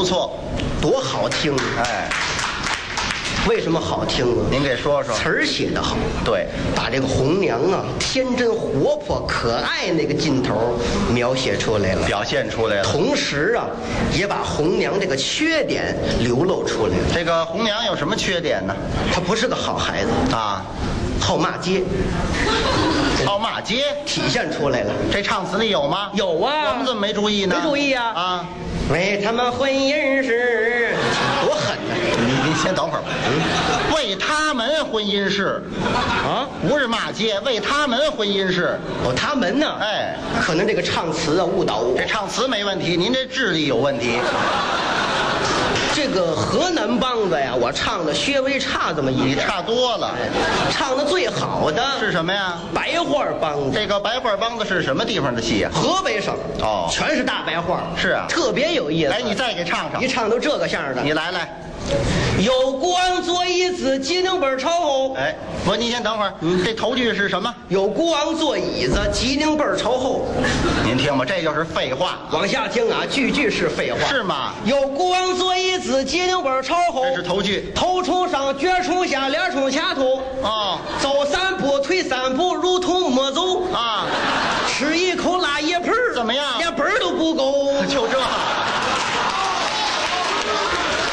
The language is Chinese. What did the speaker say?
错， 多好听啊！ 哎， 为什么好听啊？ 您给说说。 词儿写得好， 对， 把这个红娘啊天真活泼可爱那个劲头描写出来了， 表现出来了。 同时啊也把红娘这个缺点流露出来了。 这个红娘有什么缺点呢？ 她不是个好孩子， 啊， 好骂街， 好骂街， 体现出来了。 这唱词里有吗？ 有啊， 我们怎么没注意呢？ 没注意呀？ 啊， 为他们婚姻事，多狠呐！ 您先等会儿吧。为他们婚姻事， 啊， 不是骂街，为他们婚姻事。 哦，他们呢？ 哎， 可能这个唱词啊误导我。 这唱词没问题，您这智力有问题。 这个河南梆子呀，我唱的稍微差这么一点， 你差多了。 唱的最好的是什么呀？ 白话梆子。 这个白话梆子是什么地方的戏呀？ 河北省哦全是大白话。 是啊特别有意思。 来，你再给唱唱一。唱都这个相的。 你来来。 有光做椅子，机灵本朝后。 哎，不，您先等会儿。这头句是什么？ 有光做椅子，机灵本朝后。 您听吧，这就是废话。 往下听啊，句句是废话。 是吗？ 有光做椅子，机灵本朝后。 这是头句。 头冲上，脚冲下，脸冲下头。 哦， 走三步，退三步，如同没走。 啊，